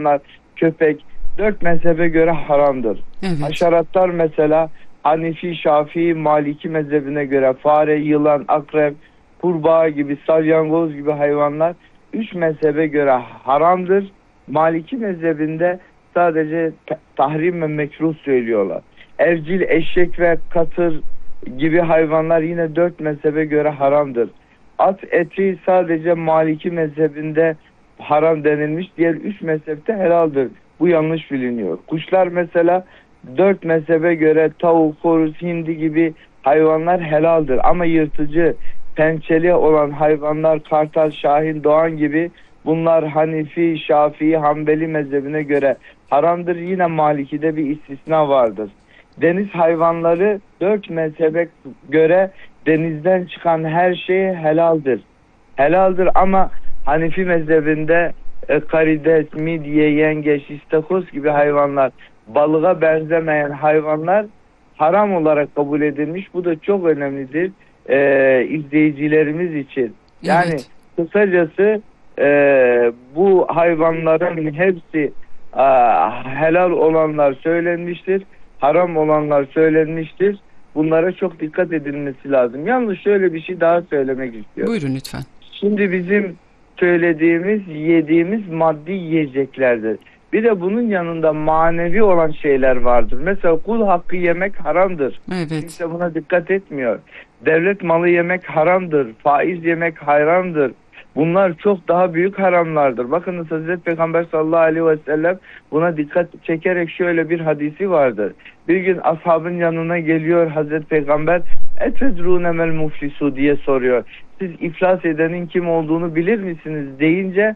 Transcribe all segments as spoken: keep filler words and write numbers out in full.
hayvanlar, köpek dört mezhebe göre haramdır. Evet. Haşeratlar mesela Hanefi, Şafii, Maliki mezhebine göre fare, yılan, akrep, kurbağa gibi, salyangoz gibi hayvanlar üç mezhebe göre haramdır. Maliki mezhebinde sadece tahrim ve mekruh söylüyorlar. Evcil, eşek ve katır gibi hayvanlar yine dört mezhebe göre haramdır. At eti sadece Maliki mezhebinde haram denilmiş, diğer üç mezhepte helaldir. Bu yanlış biliniyor. Kuşlar mesela dört mezhebe göre tavuk, horoz, hindi gibi hayvanlar helaldir. Ama yırtıcı, pençeli olan hayvanlar kartal, şahin, doğan gibi bunlar Hanifi, Şafii, Hanbeli mezhebine göre haramdır. Yine Maliki'de bir istisna vardır. Deniz hayvanları dört mezhebe göre denizden çıkan her şey helaldir. Helaldir ama Hanifi mezhebinde e, karides, midye, yengeç, istakoz gibi hayvanlar, balığa benzemeyen hayvanlar haram olarak kabul edilmiş. Bu da çok önemlidir e, izleyicilerimiz için. Yani Evet. kısacası e, bu hayvanların hepsi e, helal olanlar söylenmiştir, haram olanlar söylenmiştir. Bunlara çok dikkat edilmesi lazım. Yalnız şöyle bir şey daha söylemek istiyorum. Buyurun lütfen. Şimdi bizim söylediğimiz, yediğimiz maddi yiyeceklerdir. Bir de bunun yanında manevi olan şeyler vardır. Mesela kul hakkı yemek haramdır. Evet. Kimse buna dikkat etmiyor. Devlet malı yemek haramdır. Faiz yemek haramdır. Bunlar çok daha büyük haramlardır. Bakınız Hazreti Peygamber sallallahu aleyhi ve sellem buna dikkat çekerek şöyle bir hadisi vardır. Bir gün ashabın yanına geliyor Hazreti Peygamber, "Etedrûne mel muflisu" diye soruyor. Siz iflas edenin kim olduğunu bilir misiniz deyince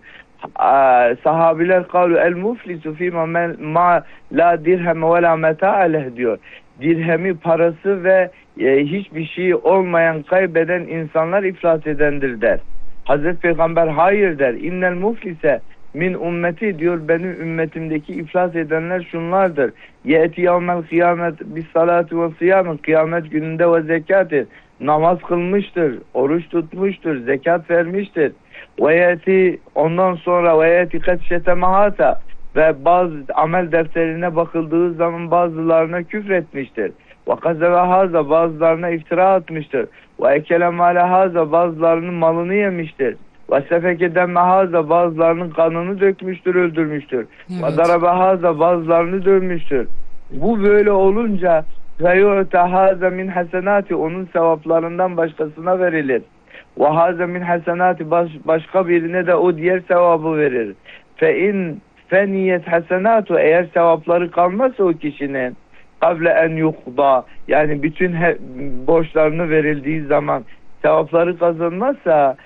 sahabiler kalu el muflisu fîmâ ma la dirhem ve la meta'aleh diyor. Dirhemi, parası ve e, hiçbir şey olmayan, kaybeden insanlar iflas edendir der. Hazreti Peygamber hayır der. İnnel muflise min ümmeti diyor, benim ümmetimdeki iflas edenler şunlardır. Yeti yevmel kıyamet bis salatu ve siyamet, kıyamet gününde ve zekatı, namaz kılmıştır, oruç tutmuştur, zekat vermiştir. Ve yeti ondan sonra ve yeti kat şetemahata ve bazı amel defterine bakıldığı zaman bazılarına küfretmiştir. Ve kazeve haza, bazılarına iftira atmıştır. Ve ekele mâle haza, bazılarının malını yemiştir. Ve sefeke demme haza, bazılarının kanını dökmüştür, öldürmüştür. Evet. Ve darabe haza, bazılarını dövmüştür. Bu böyle olunca فَيُعْتَ هَذَا مِنْ hasenati, onun sevaplarından başkasına verilir. وَهَذَا مِنْ hasenati, baş, başka birine de o diğer sevabı verir. فَاِنْ فَنِيَتْ hasenatu, eğer sevapları kalmazsa o kişinin kable en yukda, yani bütün he, borçlarını verildiği zaman sevapları kazanmazsa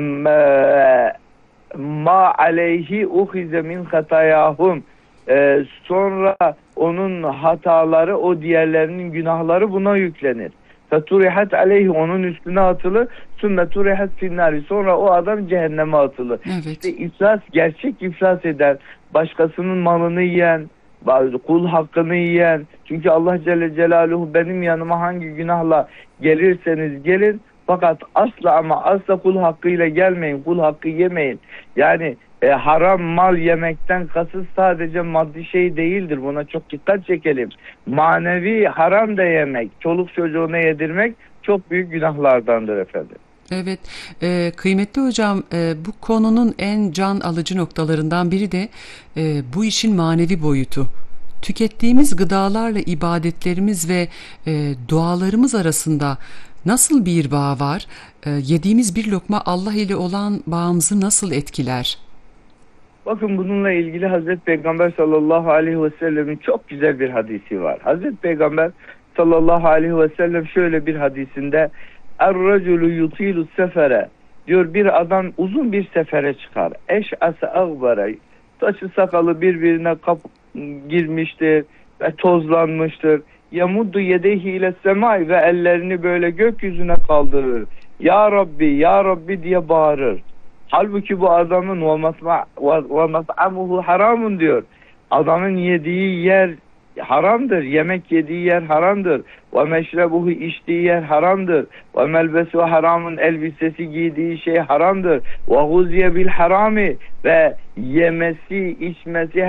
ma aleyhi uhize min hatayahum, ee, sonra onun hataları, o diğerlerinin günahları buna yüklenir. Faturihat aleyhi, onun üstüne atılır. Sümme turihat finnari, sonra o adam cehenneme atılır. Evet. İşte iflas, gerçek iflas eden, başkasının malını yiyen, kul hakkını yiyen. Çünkü Allah Celle Celaluhu, benim yanıma hangi günahla gelirseniz gelin, fakat asla ama asla kul hakkıyla gelmeyin, kul hakkı yemeyin. Yani e, haram mal yemekten kasıt sadece maddi şey değildir. Buna çok dikkat çekelim. Manevi haram da yemek, çoluk çocuğuna yedirmek çok büyük günahlardandır efendim. Evet, e, kıymetli hocam, e, bu konunun en can alıcı noktalarından biri de e, bu işin manevi boyutu. Tükettiğimiz gıdalarla ibadetlerimiz ve e, dualarımız arasında nasıl bir bağ var? E, yediğimiz bir lokma Allah ile olan bağımızı nasıl etkiler? Bakın, bununla ilgili Hazreti Peygamber sallallahu aleyhi ve sellemin çok güzel bir hadisi var. Hazreti Peygamber sallallahu aleyhi ve sellem şöyle bir hadisinde, Er-raculu yutilu sefere diyor, bir adam uzun bir sefere çıkar. Eş'ase ağbara, saçı sakalı birbirine kap girmiştir ve tozlanmıştır. Yamuddu yedehi ile semai, ve ellerini böyle gökyüzüne kaldırır. Ya Rabbi, Ya Rabbi diye bağırır. Halbuki bu adamın ve mas'amuhu haramun diyor. Adamın yediği yer haramdır. Yemek yediği yer haramdır. Ve meşrebuhu, içtiği yer haramdır. Ve melbesu haramun, elbisesi giydiği şey haramdır. Ve guziye bil harami, ve yemesi, içmesi